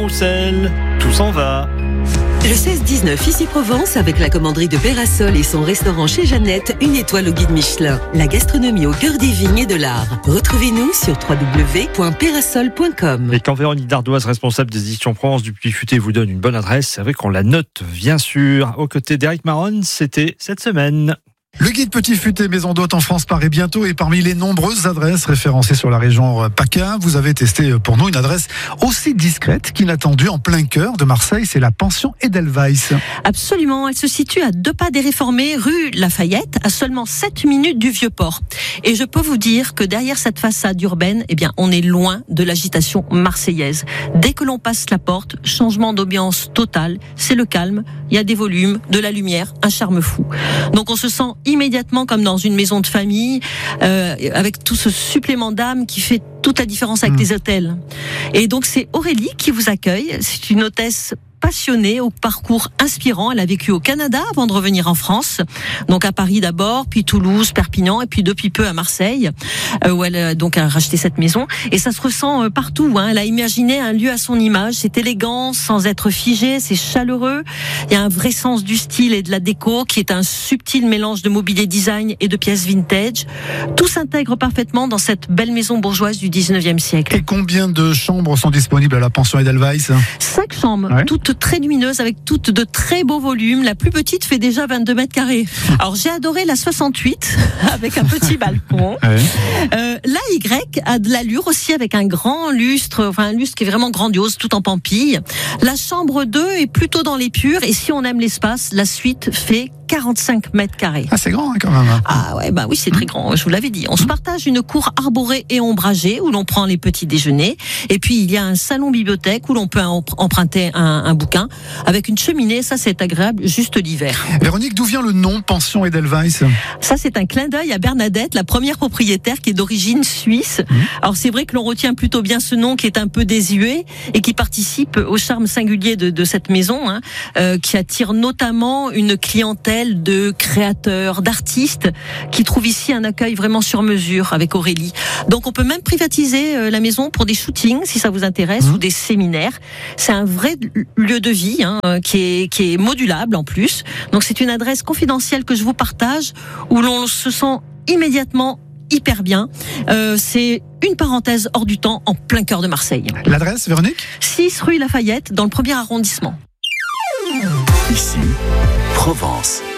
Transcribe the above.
Roussel, tout s'en va. Le 16-19 ici Provence avec la commanderie de Pérasol et son restaurant chez Jeannette, une étoile au guide Michelin. La gastronomie au cœur des vignes et de l'art. Retrouvez-nous sur www.perasol.com. Et quand Véronique Dardoise, responsable des éditions Provence du Puy-Futé, vous donne une bonne adresse, c'est vrai qu'on la note bien sûr. Aux côtés d'Éric Maron, c'était cette semaine. Le guide Petit Futé Maison d'Hôte en France paraît bientôt et parmi les nombreuses adresses référencées sur la région PACA, vous avez testé pour nous une adresse aussi discrète qu'inattendue en plein cœur de Marseille, c'est la pension Edelweiss. Absolument, elle se situe à 2 pas des Réformés, rue Lafayette, à seulement 7 minutes du Vieux-Port. Et je peux vous dire que derrière cette façade urbaine, on est loin de l'agitation marseillaise. Dès que l'on passe la porte, changement d'ambiance total, c'est le calme, il y a des volumes, de la lumière, un charme fou. Donc on se sent immédiatement comme dans une maison de famille, avec tout ce supplément d'âme qui fait toute la différence avec les hôtels. Et donc c'est Aurélie qui vous accueille. C'est une hôtesse passionnée, au parcours inspirant. Elle a vécu au Canada avant de revenir en France. Donc à Paris d'abord, puis Toulouse, Perpignan, et puis depuis peu à Marseille, où elle a racheté cette maison. Et ça se ressent partout. Elle a imaginé un lieu à son image. C'est élégant, sans être figé, c'est chaleureux. Il y a un vrai sens du style et de la déco, qui est un subtil mélange de mobilier design et de pièces vintage. Tout s'intègre parfaitement dans cette belle maison bourgeoise du 19e siècle. Et combien de chambres sont disponibles à la pension Edelweiss ? 5 chambres, toutes très lumineuses, avec toutes de très beaux volumes. La plus petite fait déjà 22 mètres carrés. Alors j'ai adoré la 68 avec un petit balcon. La Y a de l'allure aussi, avec un grand lustre, un lustre qui est vraiment grandiose, tout en pampille. La chambre 2 est plutôt dans l'épure, et si on aime l'espace, la suite fait 45 mètres carrés. Ah, c'est grand quand même. Ah ouais, oui, c'est très grand, je vous l'avais dit. On se partage une cour arborée et ombragée où l'on prend les petits déjeuners. Et puis il y a un salon bibliothèque où l'on peut emprunter un bouquin avec une cheminée. Ça, c'est agréable juste l'hiver. Véronique, d'où vient le nom pension Edelweiss ? Ça, c'est un clin d'œil à Bernadette, la première propriétaire, qui est d'origine suisse. Alors c'est vrai que l'on retient plutôt bien ce nom qui est un peu désuet et qui participe au charme singulier de cette maison, qui attire notamment une clientèle de créateurs, d'artistes qui trouvent ici un accueil vraiment sur mesure avec Aurélie. Donc on peut même privatiser la maison pour des shootings si ça vous intéresse, ou des séminaires. C'est un vrai lieu de vie qui est modulable en plus. Donc c'est une adresse confidentielle que je vous partage où l'on se sent immédiatement hyper bien. C'est une parenthèse hors du temps en plein cœur de Marseille. L'adresse, Véronique ? 6 rue Lafayette, dans le 1er arrondissement. Ici, Provence.